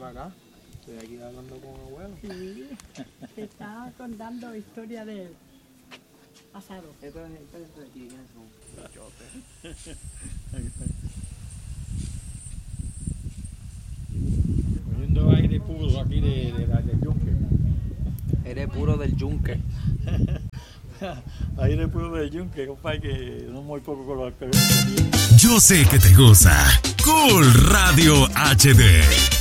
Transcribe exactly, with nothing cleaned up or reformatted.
acá. Estoy aquí hablando con abuelo. Sí, te está contando historia del pasado. Esto es de aquí, ¿quiénes son? Cogiendo aire puro aquí de, de, de, del yunque. Eres puro del yunque. Aire puro del yunque, compadre, que no muy poco con los que... Yo sé que te gusta. Cool Radio H D.